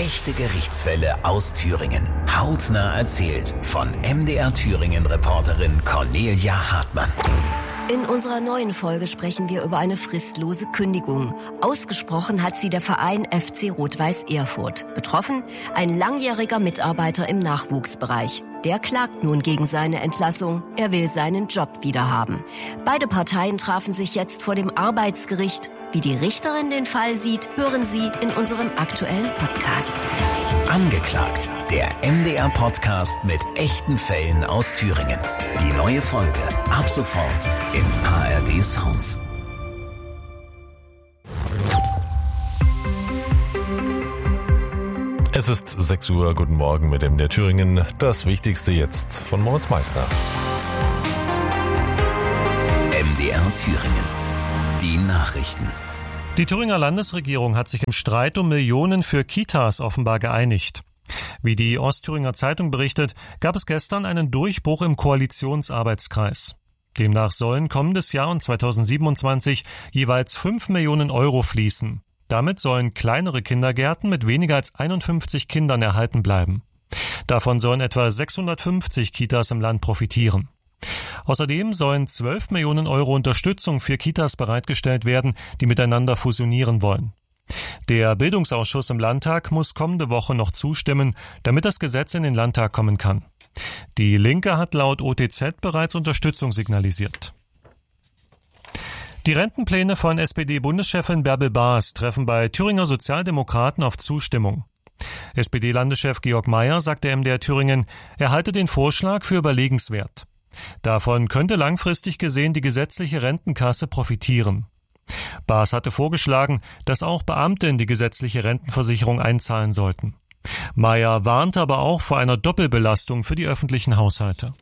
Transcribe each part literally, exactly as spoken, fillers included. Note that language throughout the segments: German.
Echte Gerichtsfälle aus Thüringen. Hautnah erzählt von M D R Thüringen-Reporterin Cornelia Hartmann. In unserer neuen Folge sprechen wir über eine fristlose Kündigung. Ausgesprochen hat sie der Verein F C Rot-Weiß Erfurt. Betroffen ein langjähriger Mitarbeiter im Nachwuchsbereich. Der klagt nun gegen seine Entlassung. Er will seinen Job wiederhaben. Beide Parteien trafen sich jetzt vor dem Arbeitsgericht. Wie die Richterin den Fall sieht, hören Sie in unserem aktuellen Podcast. Angeklagt, der M D R-Podcast mit echten Fällen aus Thüringen. Die neue Folge ab sofort im A R D Sounds. Es ist sechs Uhr, guten Morgen mit M D R Thüringen. Das Wichtigste jetzt von Moritz Meissner. M D R Thüringen. Die Nachrichten. Die Thüringer Landesregierung hat sich im Streit um Millionen für Kitas offenbar geeinigt. Wie die Ostthüringer Zeitung berichtet, gab es gestern einen Durchbruch im Koalitionsarbeitskreis. Demnach sollen kommendes Jahr und zweitausendsiebenundzwanzig jeweils fünf Millionen Euro fließen. Damit sollen kleinere Kindergärten mit weniger als einundfünfzig Kindern erhalten bleiben. Davon sollen etwa sechshundertfünfzig Kitas im Land profitieren. Außerdem sollen zwölf Millionen Euro Unterstützung für Kitas bereitgestellt werden, die miteinander fusionieren wollen. Der Bildungsausschuss im Landtag muss kommende Woche noch zustimmen, damit das Gesetz in den Landtag kommen kann. Die Linke hat laut O T Z bereits Unterstützung signalisiert. Die Rentenpläne von S P D-Bundeschefin Bärbel Baas treffen bei Thüringer Sozialdemokraten auf Zustimmung. S P D-Landeschef Georg Mayer sagte M D R Thüringen, er halte den Vorschlag für überlegenswert. Davon könnte langfristig gesehen die gesetzliche Rentenkasse profitieren. Baas hatte vorgeschlagen, dass auch Beamte in die gesetzliche Rentenversicherung einzahlen sollten. Mayer warnte aber auch vor einer Doppelbelastung für die öffentlichen Haushalte.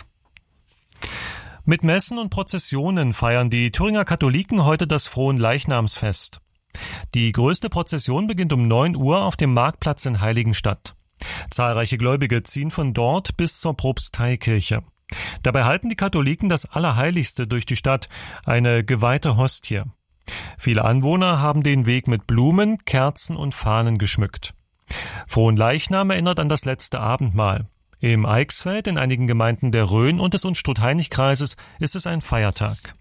Mit Messen und Prozessionen feiern die Thüringer Katholiken heute das Fronleichnamsfest. Die größte Prozession beginnt um neun Uhr auf dem Marktplatz in Heiligenstadt. Zahlreiche Gläubige ziehen von dort bis zur Propsteikirche. Dabei halten die Katholiken das Allerheiligste durch die Stadt, eine geweihte Hostie. Viele Anwohner haben den Weg mit Blumen, Kerzen und Fahnen geschmückt. Fronleichnam erinnert an das letzte Abendmahl. Im Eichsfeld, in einigen Gemeinden der Rhön und des Unstrut-Hainich-Kreises ist es ein Feiertag.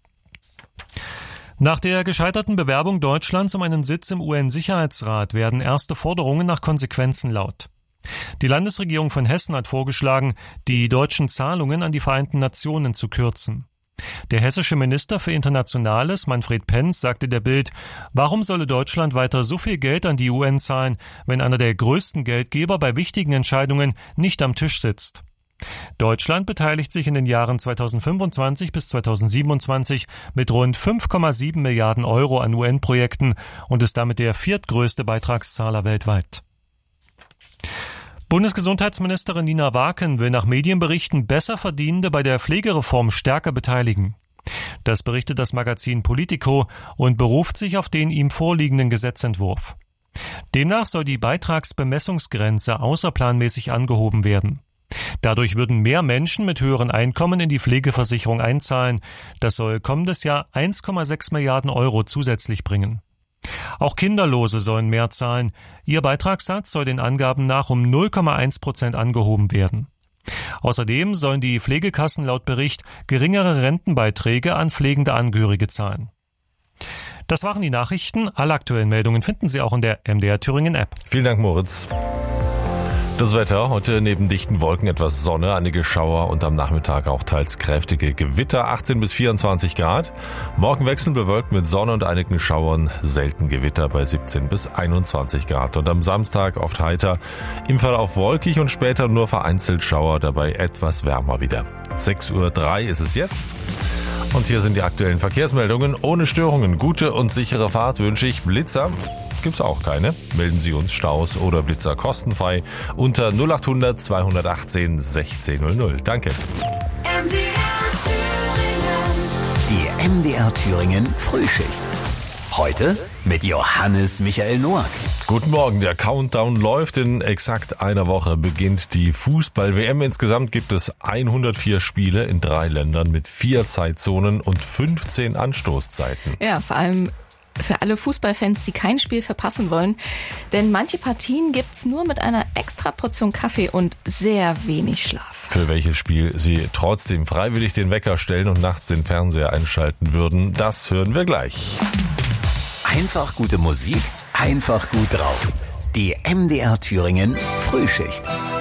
Nach der gescheiterten Bewerbung Deutschlands um einen Sitz im U N-Sicherheitsrat werden erste Forderungen nach Konsequenzen laut. Die Landesregierung von Hessen hat vorgeschlagen, die deutschen Zahlungen an die Vereinten Nationen zu kürzen. Der hessische Minister für Internationales, Manfred Penz, sagte der Bild, warum solle Deutschland weiter so viel Geld an die U N zahlen, wenn einer der größten Geldgeber bei wichtigen Entscheidungen nicht am Tisch sitzt? Deutschland beteiligt sich in den Jahren zweitausendfünfundzwanzig bis zweitausendsiebenundzwanzig mit rund fünf Komma sieben Milliarden Euro an U N-Projekten und ist damit der viertgrößte Beitragszahler weltweit. Bundesgesundheitsministerin Nina Waken will nach Medienberichten Besserverdienende bei der Pflegereform stärker beteiligen. Das berichtet das Magazin Politico und beruft sich auf den ihm vorliegenden Gesetzentwurf. Demnach soll die Beitragsbemessungsgrenze außerplanmäßig angehoben werden. Dadurch würden mehr Menschen mit höheren Einkommen in die Pflegeversicherung einzahlen. Das soll kommendes Jahr eins Komma sechs Milliarden Euro zusätzlich bringen. Auch Kinderlose sollen mehr zahlen. Ihr Beitragssatz soll den Angaben nach um null Komma eins Prozent angehoben werden. Außerdem sollen die Pflegekassen laut Bericht geringere Rentenbeiträge an pflegende Angehörige zahlen. Das waren die Nachrichten. Alle aktuellen Meldungen finden Sie auch in der M D R Thüringen App. Vielen Dank, Moritz. Das Wetter, heute neben dichten Wolken etwas Sonne, einige Schauer und am Nachmittag auch teils kräftige Gewitter, achtzehn bis vierundzwanzig Grad. Morgen wechselnd bewölkt mit Sonne und einigen Schauern, selten Gewitter bei siebzehn bis einundzwanzig Grad. Und am Samstag oft heiter, im Verlauf wolkig und später nur vereinzelt Schauer, dabei etwas wärmer wieder. sechs Uhr drei ist es jetzt. Und hier sind die aktuellen Verkehrsmeldungen. Ohne Störungen, gute und sichere Fahrt wünsche ich. Blitzer gibt's auch keine. Melden Sie uns Staus oder Blitzer kostenfrei unter null achthundert zweihundertachtzehn sechzehn null null. Danke. M D R Thüringen. Die M D R Thüringen Frühschicht. Heute mit Johannes Michael Noack. Guten Morgen, der Countdown läuft. In exakt einer Woche beginnt die Fußball-W M. Insgesamt gibt es hundertvier Spiele in drei Ländern mit vier Zeitzonen und fünfzehn Anstoßzeiten. Ja, vor allem Für alle Fußballfans, die kein Spiel verpassen wollen. Denn manche Partien gibt's nur mit einer extra Portion Kaffee und sehr wenig Schlaf. Für welches Spiel Sie trotzdem freiwillig den Wecker stellen und nachts den Fernseher einschalten würden, das hören wir gleich. Einfach gute Musik, einfach gut drauf. Die M D R Thüringen Frühschicht.